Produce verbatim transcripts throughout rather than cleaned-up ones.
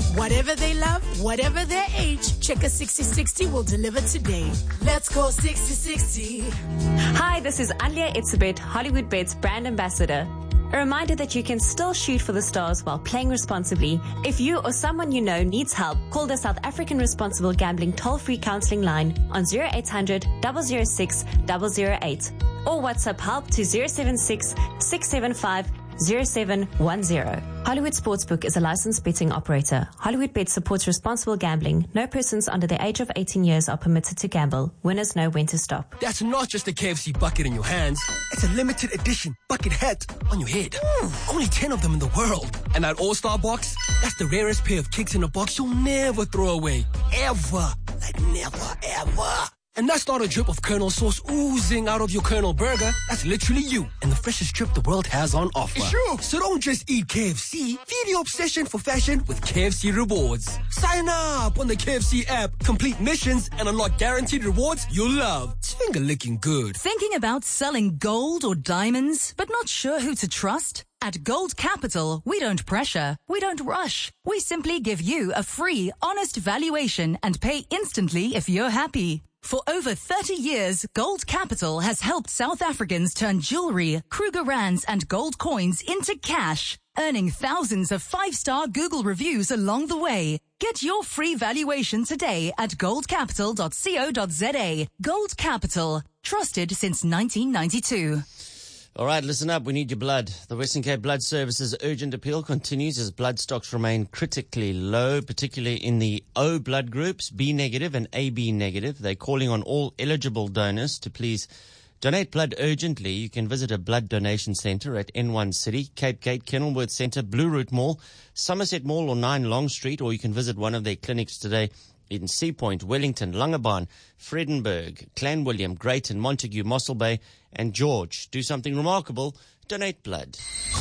Whatever they love, whatever their age, Checker sixty sixty will deliver today. Let's go sixty sixty. Hi, this is Alia Itzebet, Hollywood Bet's brand ambassador. A reminder that you can still shoot for the stars while playing responsibly. If you or someone you know needs help, call the South African Responsible Gambling toll-free counseling line on zero eight hundred, zero zero six, zero zero eight or WhatsApp help to zero seven six, six seven five, zero seven one zero. Hollywood Sportsbook is a licensed betting operator. Hollywood Bet supports responsible gambling. No persons under the age of eighteen years are permitted to gamble. Winners know when to stop. That's not just a K F C bucket in your hands. It's a limited edition bucket hat on your head. Ooh, only ten of them in the world. And that All-Star box, that's the rarest pair of kicks in a box you'll never throw away. Ever. Like never, ever. And that's not a drip of Colonel sauce oozing out of your Colonel burger. That's literally you and the freshest drip the world has on offer. It's true. So don't just eat K F C. Feed your obsession for fashion with K F C Rewards. Sign up on the K F C app. Complete missions and unlock guaranteed rewards you'll love. It's finger licking good. Thinking about selling gold or diamonds, but not sure who to trust? At Gold Capital, we don't pressure, we don't rush. We simply give you a free, honest valuation and pay instantly if you're happy. For over thirty years, Gold Capital has helped South Africans turn jewelry, Kruger Rands, and gold coins into cash, earning thousands of five-star Google reviews along the way. Get your free valuation today at gold capital dot co dot za. Gold Capital, trusted since nineteen ninety-two. All right, listen up. We need your blood. The Western Cape Blood Services urgent appeal continues as blood stocks remain critically low, particularly in the O blood groups, B negative and A B negative. They're calling on all eligible donors to please donate blood urgently. You can visit a blood donation center at N one City, Cape Gate, Kenilworth Center, Blue Route Mall, Somerset Mall or nine Long Street, or you can visit one of their clinics today in Sea Point, Wellington, Langebaan, Fredenberg, Clanwilliam, Greyton, Montague, Mossel Bay, and George. Do something remarkable. Donate blood.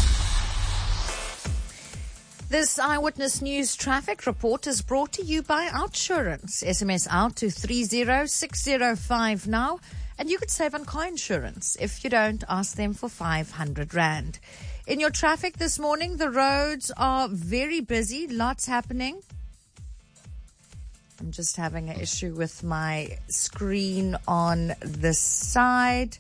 This Eyewitness News traffic report is brought to you by Outsurance. S M S out to three zero six zero five now, and you could save on car insurance. If you don't, ask them for five hundred rand. In your traffic this morning, the roads are very busy. Lots happening. I'm just having an issue with my screen on this side.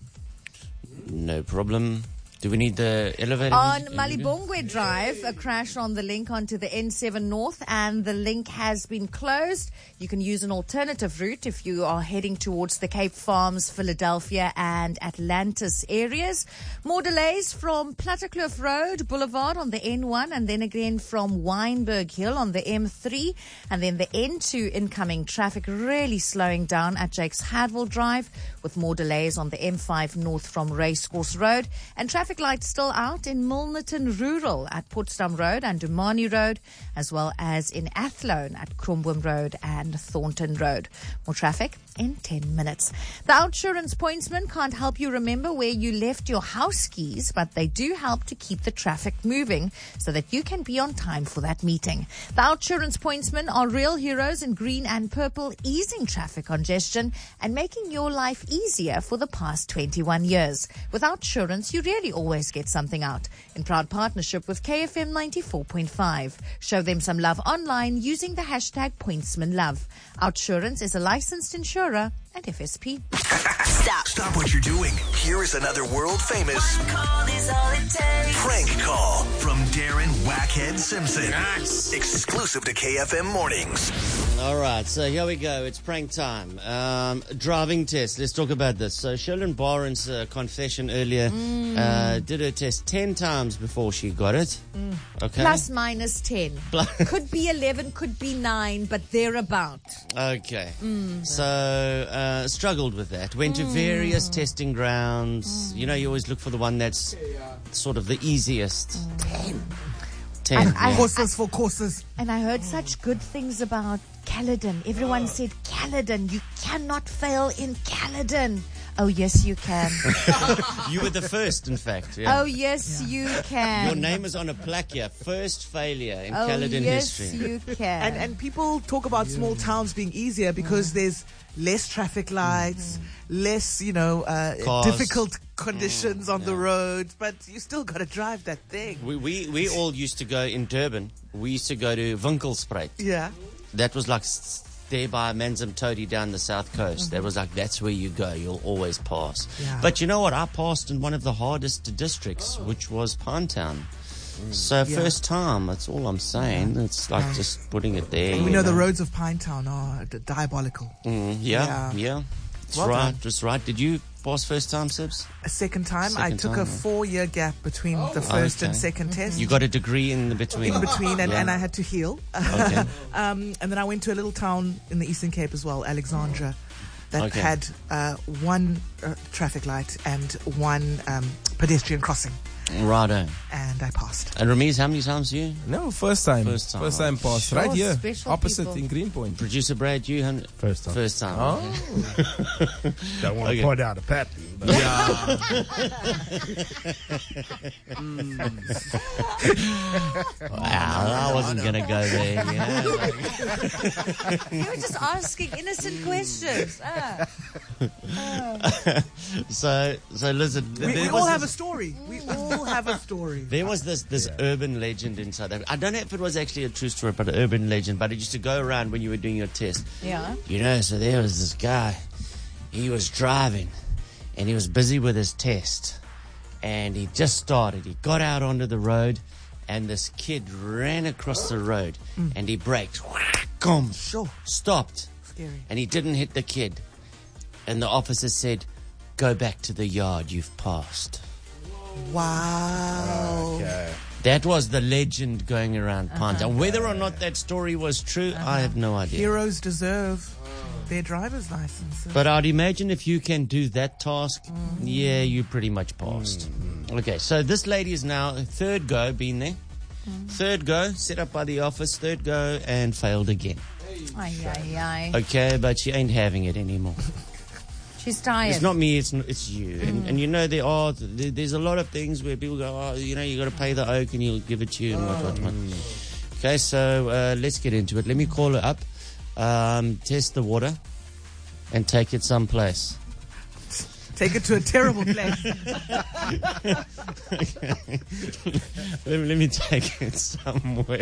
No problem. Do we need the elevator? On Malibongwe Drive, a crash on the link onto the N seven North, and the link has been closed. You can use an alternative route if you are heading towards the Cape Farms, Philadelphia and Atlantis areas. More delays from Plattekloof Road Boulevard on the N one, and then again from Wynberg Hill on the M three, and then the N two incoming traffic really slowing down at Jakes Hadwell Drive, with more delays on the M five North from Racecourse Road, and traffic Traffic lights still out in Milnerton Rural at Potsdam Road and Dumani Road, as well as in Athlone at Kromboom Road and Thornton Road. More traffic in ten minutes. The Outsurance pointsmen can't help you remember where you left your house keys, but they do help to keep the traffic moving so that you can be on time for that meeting. The Outsurance pointsmen are real heroes in green and purple, easing traffic congestion and making your life easier for the past twenty-one years. With Outsurance, you really always get something out. In proud partnership with K F M ninety-four point five. Show them some love online using the hashtag PointsmanLove. Outsurance is a licensed insurer and F S P. Stop. Stop what you're doing. Here is another world famous One call is all it takes. Prank call from Darren Wackhead Simpson. Nice. Exclusive to K F M Mornings. All right, so here we go. It's prank time. Um, driving test. Let's talk about this. So Sheldon Barron's uh, confession earlier mm. uh, did her test ten times before she got it. Mm. Okay. Plus minus ten. Could be eleven, could be nine, but thereabout. Okay. Mm. So uh, struggled with that. Went to various testing grounds. You know, you always look for the one that's sort of the easiest. Ten. Ten. And I, yeah. Courses for courses. And I heard such good things about Caledon. Everyone said, Caledon, you cannot fail in Caledon. Oh, yes, you can. You were the first, in fact. Yeah. Oh, yes, yeah. you can. Your name is on a plaque here. First failure in oh, Caledon yes, history. you can. And, and people talk about yeah. small towns being easier because mm. there's less traffic lights, mm-hmm. less, you know, uh, difficult conditions on the road, but you still got to drive that thing. We, we we all used to go in Durban. We used to go to Winkelspruit. Yeah. That was like s- there by Manzim Todi down the south coast. Mm-hmm. That was like, that's where you go. You'll always pass. Yeah. But you know what? I passed in one of the hardest districts, which was Pinetown. So Yeah. first time, that's all I'm saying. It's like Yeah. just putting it there. We you know the roads of Pinetown are d- diabolical. Mm, yeah, Yeah. yeah. That's Well right, done. that's right. Did you pass first time, Sibs? A second time, I Second took time, a yeah. four-year gap between the first and Okay. second test. You got a degree in the between. in between, and, Yeah. and I had to heal. Okay. um, and then I went to a little town in the Eastern Cape as well, Alexandra, that Okay. had uh, one uh, traffic light and one um, pedestrian crossing, Righto. and I passed. And Ramiz, how many times you? No, first time. First time. First time pass. Sure, Right here. special Opposite people. in Greenpoint. Producer Brad, you? Hun- First time. First time. Oh. Don't want to Okay. point out a pattern. But Wow, I wasn't going to go there. You know? You were just asking innocent questions. Ah. So, so listen. We, there we was all have a this- story. We all have a story. There was this this urban legend in South Africa. I don't know if it was actually a true story, but an urban legend. But it used to go around when you were doing your test. Yeah. You know, so there was this guy. He was driving, and he was busy with his test, and he just started. He got out onto the road, and this kid ran across the road, and he braked. Come, Sure. stopped, Scary. and he didn't hit the kid. And the officer said, "Go back to the yard. You've passed." Wow. okay. That was the legend going around Pinetown. Whether or not that story was true, I have no idea. Heroes deserve their driver's licenses. But I'd imagine if you can do that task, yeah, you pretty much passed. Okay, so this lady is now third go, been there. Third go, set up by the office, third go, and failed again. Ay, ay, ay. Okay, but she ain't having it anymore. She's tired. It's not me, it's n- it's you. And, and you know, there are, there, there's a lot of things where people go, oh, you know, you got to pay the oak and he'll give it to you and what, what, what. Okay, so uh, let's get into it. Let me call her up, um, test the water, and take it someplace. Take it to a terrible place. let, me, let me take it somewhere.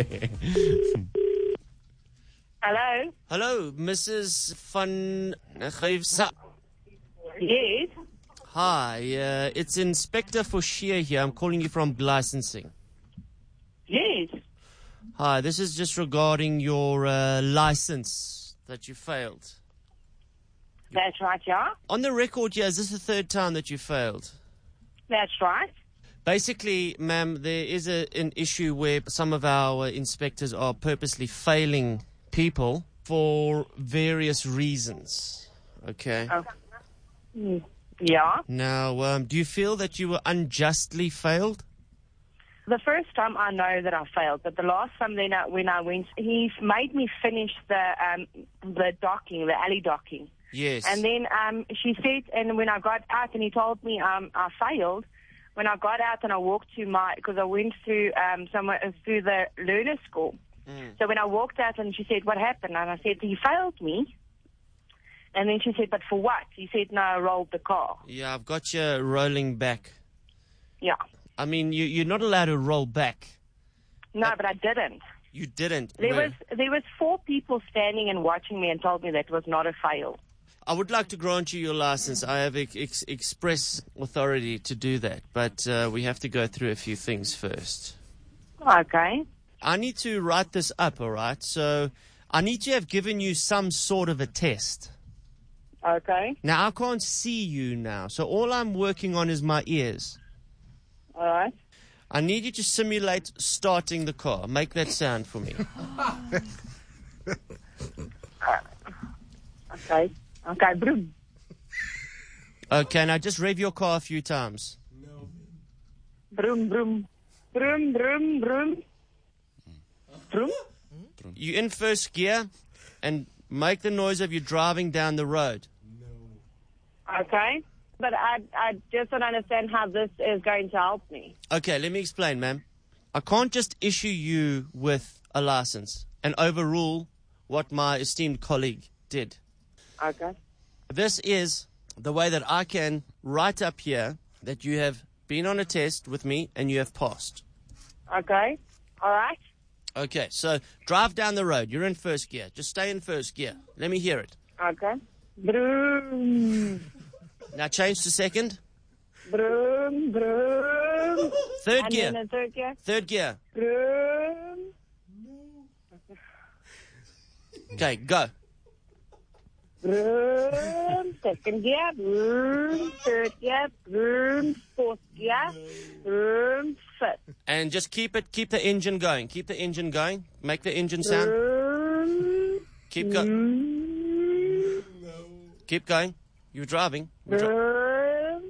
Hello? Hello, Missus Van Geefsa. Yes? Hi, uh, it's Inspector Forshia here. I'm calling you from licensing. Yes. Hi, this is just regarding your uh, license that you failed. That's right, yeah? On the record here, is this the third time that you failed? That's right. Basically, ma'am, there is a, an issue where some of our uh, inspectors are purposely failing people for various reasons. Okay? Oh. Mm, yeah. Now, um, do you feel that you were unjustly failed? The first time I know that I failed, but the last time then I, when I went, he made me finish the um, the docking, the alley docking. Yes. And then um, she said, and when I got out and he told me um, I failed, when I got out and I walked to my, because I went through um, somewhere through the learner school. Mm. So when I walked out and she said, what happened? And I said, he failed me. And then she said, but for what? He said, no, I rolled the car. Yeah, I've got you rolling back. Yeah. I mean, you, you're not allowed to roll back. No, but I didn't. You didn't. There Where- was there was four people standing and watching me and told me that was not a fail. I would like to grant you your license. I have ex- ex- express authority to do that, but uh, we have to go through a few things first. Okay. I need to write this up, all right? So I need to have given you some sort of a test. Okay. Now, I can't see you now, so all I'm working on is my ears. All right. I need you to simulate starting the car. Make that sound for me. Okay. Okay. Broom. Okay, now just rev your car a few times. Broom. Broom. Broom. Broom. Broom. Broom. You in first gear and make the noise of you driving down the road. Okay. But I I just don't understand how this is going to help me. Okay, let me explain, ma'am. I can't just issue you with a license and overrule what my esteemed colleague did. Okay. This is the way that I can write up here that you have been on a test with me and you have passed. Okay. All right. Okay, so drive down the road. You're in first gear. Just stay in first gear. Let me hear it. Okay. Broom. Now change to second. Broom, broom. Third and gear. Then the third gear. Third gear. Broom. Okay, go. Broom. Second gear. Broom. Third gear. Broom. Fourth gear. Broom. Fifth. And just keep it, keep the engine going. Keep the engine going. Make the engine sound. Broom. Keep going. Keep going. You're driving. You're dri-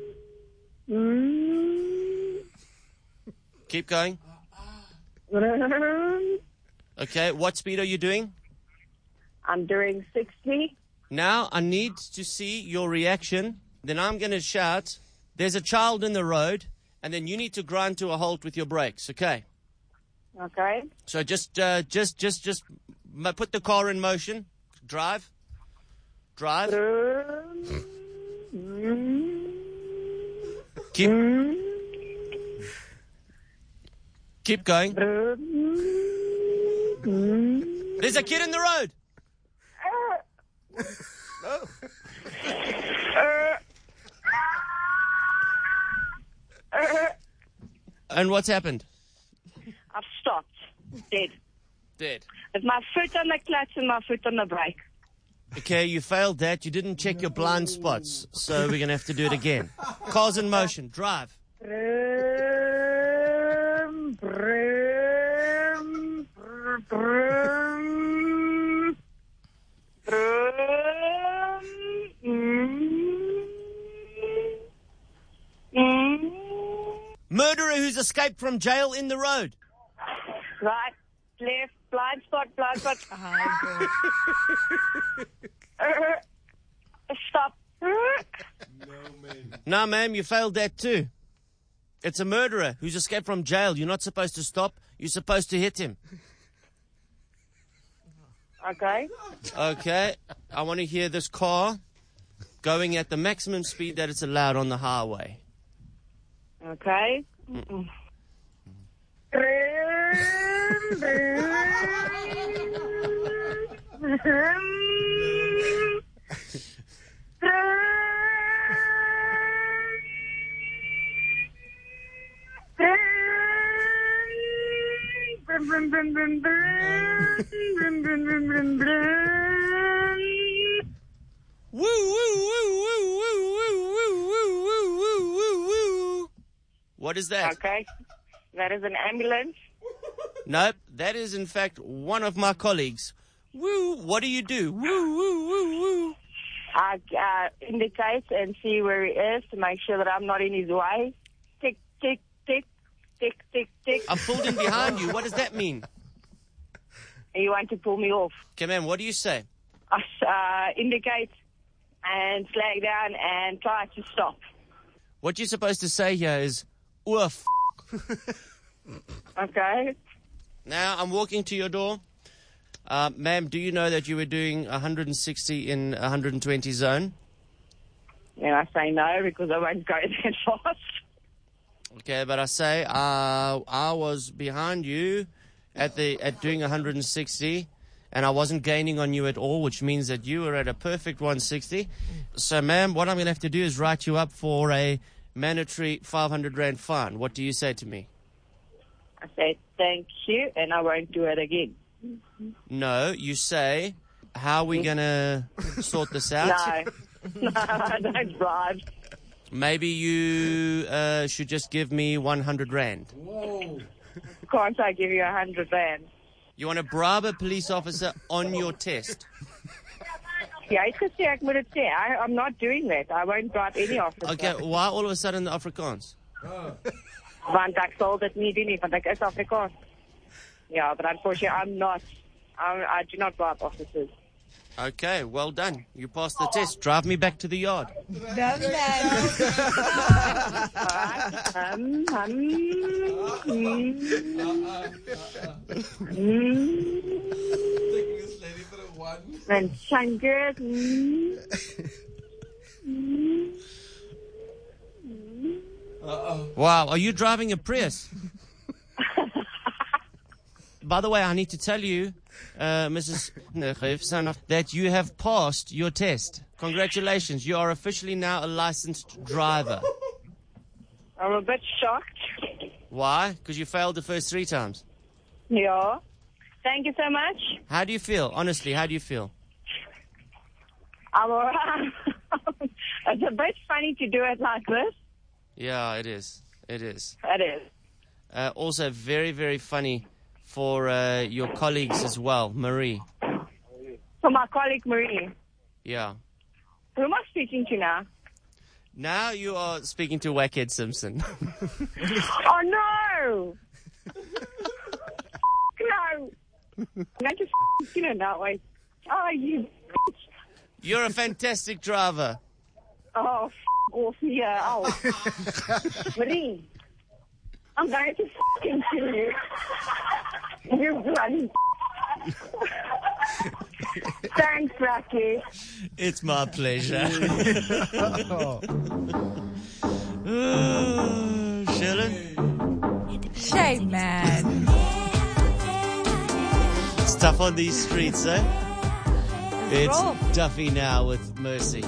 Broom. keep going. Broom. Okay, what speed are you doing? I'm doing sixty. Now I need to see your reaction. Then I'm going to shout, there's a child in the road, and then you need to grind to a halt with your brakes, okay? Okay. So just, uh, just, just, just m- put the car in motion. Drive. Drive. Keep. Keep going. There's a kid in the road. And what's happened? I've stopped. Dead. Dead. With my foot on the clutch and my foot on the brake. Okay, you failed that. You didn't check your blind spots. So we're going to have to do it again. Car's in motion. Drive. Broom, broom, broom, broom, mm, mm. Murderer who's escaped from jail in the road. Right, left, blind spot, blind spot. Uh, stop. No, ma'am, you failed that too. It's a murderer who's escaped from jail. You're not supposed to stop. You're supposed to hit him. Okay. Okay. I want to hear this car going at the maximum speed that it's allowed on the highway. Okay. Mm-mm. Woo, woo, woo, woo, woo, woo, woo, woo, woo, woo, woo, woo. What is that? Okay. That is an ambulance. Nope, that is in fact one of my colleagues. Woo, what do you do? Woo, woo, woo, woo. I uh, indicate and see where he is to make sure that I'm not in his way. Tick, tick, tick, tick, tick, tick. I'm pulled in behind you. What does that mean? You want to pull me off. Okay, ma'am, what do you say? I uh, indicate and flag down and try to stop. What you're supposed to say here is, oof. Okay. Now, I'm walking to your door. Uh, ma'am, do you know that you were doing one hundred sixty in one hundred twenty zone? And I say no because I won't go that fast. Okay, but I say uh, I was behind you at the at doing one hundred sixty, and I wasn't gaining on you at all, which means that you were at a perfect one sixty. So, ma'am, what I'm going to have to do is write you up for a mandatory five hundred rand fine. What do you say to me? I say thank you, and I won't do it again. No, you say, how are we going to sort this out? No, no, I don't drive. Maybe you uh, should just give me one hundred rand. Whoa. Can't I give you a hundred rand? You want to bribe a police officer on your test? Ja, ek gesê ek moet dit sê. I, I'm not doing that. I won't bribe any officer. Okay, why all of a sudden the Afrikaans? Want ek sal dit nie doen nie, want ek is Afrikaans. Yeah, but unfortunately I'm not. I'm, I do not bribe officers. Okay, well done. You passed the test. Drive me back to the yard. Done that. um, um, mm, mm. And Shangur. Mm, mm, mm. Uh-oh. Wow, are you driving a Prius? By the way, I need to tell you, uh, Missus Nergeef, that you have passed your test. Congratulations, you are officially now a licensed driver. I'm a bit shocked. Why? Because you failed the first three times. Yeah. Thank you so much. How do you feel? Honestly, how do you feel? I'm alright. It's a bit funny to do it like this. Yeah, it is. It is. It is. Uh, also, very, very funny for uh, your colleagues as well, Marie. For my colleague Marie. Yeah. Who am I speaking to now? Now you are speaking to Wackhead Simpson. Oh, no! No! I'm going to you know that way. Oh, you You're a fantastic driver. Oh, f*** off here. Oh. Marie, I'm going to f***ing kill you. You bloody Thanks, Rocky. It's my pleasure. Shilling? Shame, man. It's tough on these streets, eh? It's rough. Duffy now with Mercy.